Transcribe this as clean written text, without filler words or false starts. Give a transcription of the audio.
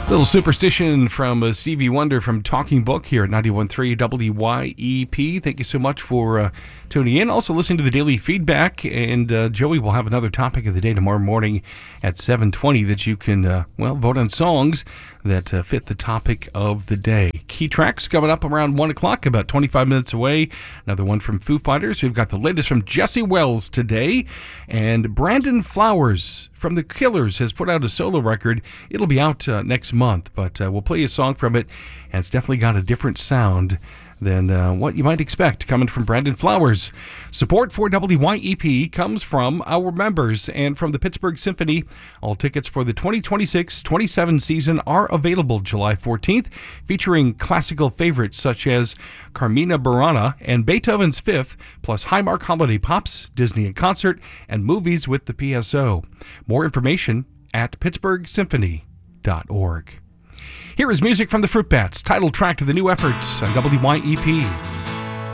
Little Superstition from Stevie Wonder from Talking Book here at 91.3 WYEP. Thank you so much for tuning in. Also listening to the daily feedback. And Joey will have another topic of the day tomorrow morning at 7:20 that you can, vote on songs that fit the topic of the day. Key tracks coming up around 1 o'clock, about 25 minutes away. Another one from Foo Fighters. We've got the latest from Jesse Wells today. And Brandon Flowers from The Killers has put out a solo record. It'll be out next month, but we'll play a song from it, and it's definitely got a different sound than what you might expect coming from Brandon Flowers. Support for WYEP comes from our members and from the Pittsburgh Symphony. All tickets for the 2026-27 season are available July 14th, featuring classical favorites such as Carmina Burana and Beethoven's Fifth, plus Highmark Holiday Pops, Disney in Concert, and movies with the PSO. More information at pittsburghsymphony.org. Here is music from the Fruit Bats, title track to the new efforts on WYEP.